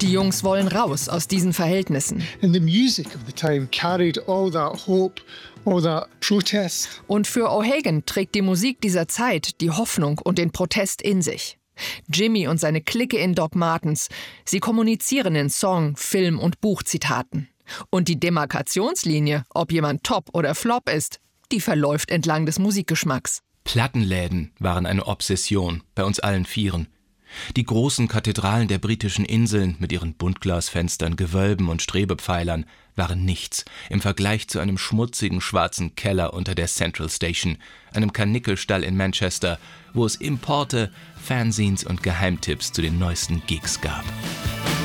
Die Jungs wollen raus aus diesen Verhältnissen. And the music of the time carried all that hope, all that protest. Und für O'Hagan trägt die Musik dieser Zeit die Hoffnung und den Protest in sich. Jimmy und seine Clique in Doc Martens, sie kommunizieren in Song-, Film- und Buchzitaten. Und die Demarkationslinie, ob jemand Top oder Flop ist, die verläuft entlang des Musikgeschmacks. Plattenläden waren eine Obsession, bei uns allen vieren. Die großen Kathedralen der britischen Inseln mit ihren Buntglasfenstern, Gewölben und Strebepfeilern waren nichts im Vergleich zu einem schmutzigen schwarzen Keller unter der Central Station, einem Karnickelstall in Manchester, wo es Importe, Fanzines und Geheimtipps zu den neuesten Gigs gab.